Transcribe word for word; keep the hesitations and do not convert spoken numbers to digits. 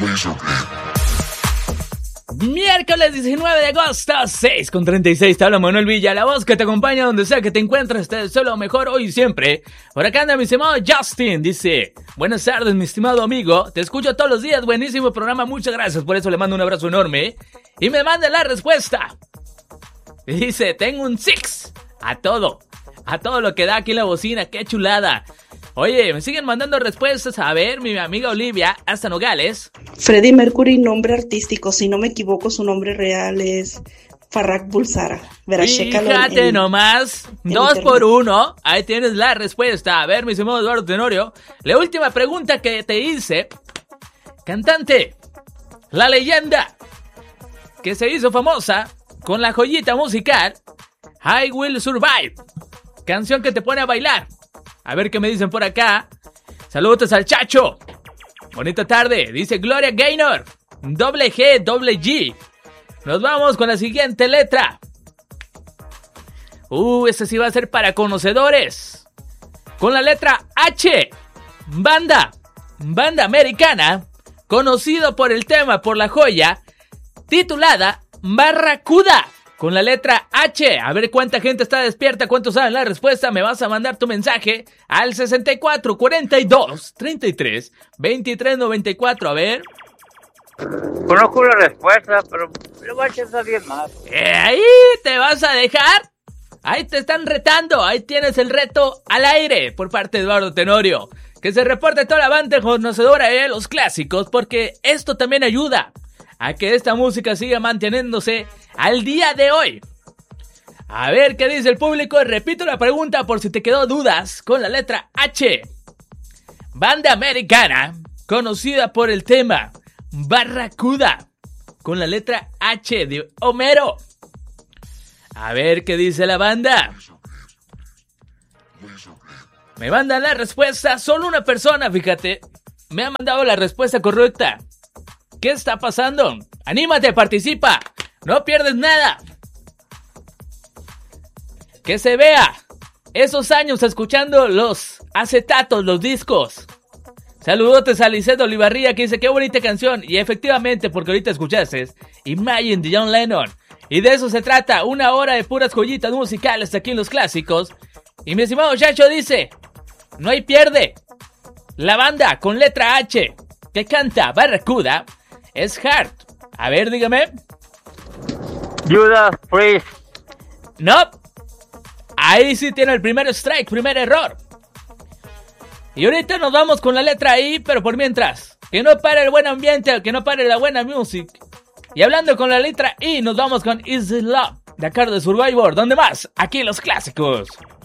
Miércoles diecinueve de agosto, seis con treinta y seis, te habla Manuel Villa, la voz que te acompaña donde sea que te encuentres, te deseo lo mejor hoy y siempre. Por acá anda mi estimado Justin, dice: buenas tardes mi estimado amigo, te escucho todos los días, buenísimo programa, muchas gracias, por eso le mando un abrazo enorme. Y me manda la respuesta. Y dice: tengo un six, a todo, a todo lo que da aquí la bocina, qué chulada. Oye, me siguen mandando respuestas. A ver, mi amiga Olivia, hasta Nogales. Freddie Mercury, nombre artístico. Si no me equivoco, su nombre real es Farrag Bulsara. Verás, fíjate en, nomás, en dos internet. Por uno. Ahí tienes la respuesta. A ver, mi estimado Eduardo Tenorio, la última pregunta que te hice. Cantante, la leyenda que se hizo famosa con la joyita musical I Will Survive. Canción que te pone a bailar. A ver qué me dicen por acá. Saludos al Chacho. Bonita tarde. Dice Gloria Gaynor. Doble G, doble G. Nos vamos con la siguiente letra. Uh, este sí va a ser para conocedores. Con la letra H. Banda. Banda americana. Conocido por el tema, por la joya. Titulada Barracuda. Con la letra H, a ver cuánta gente está despierta, cuántos saben la respuesta, me vas a mandar tu mensaje al sesenta y cuatro, cuarenta y dos, treinta y tres, veintitrés, noventa y cuatro, a ver. Conozco la respuesta, pero le voy a echar a diez más. Eh, ahí te vas a dejar, ahí te están retando, ahí tienes el reto al aire por parte de Eduardo Tenorio. Que se reporte toda la banda conocedora de los clásicos, porque esto también ayuda a que esta música siga manteniéndose al día de hoy. A ver qué dice el público. Repito la pregunta por si te quedó dudas. Con la letra H. Banda americana conocida por el tema Barracuda. Con la letra H de Homero. A ver qué dice la banda. Me mandan la respuesta. Solo una persona, fíjate, me ha mandado la respuesta correcta. ¿Qué está pasando? ¡Anímate, participa! ¡No pierdes nada! ¡Que se vea! Esos años escuchando los acetatos, los discos. Saludotes a Licedo Olivarría que dice: qué bonita canción. Y efectivamente, porque ahorita escuchaste Imagine de John Lennon. Y de eso se trata, una hora de puras joyitas musicales aquí en los clásicos. Y mi estimado Chacho dice: no hay pierde. La banda con letra H que canta Barracuda es Heart. A ver, dígame. Judas Priest. No. Ahí sí tiene el primer strike, primer error. Y ahorita nos vamos con la letra I, pero por mientras, que no pare el buen ambiente, que no pare la buena music. Y hablando con la letra I, nos vamos con Is It Love, de acá de Survivor. ¿Dónde más? Aquí en los clásicos.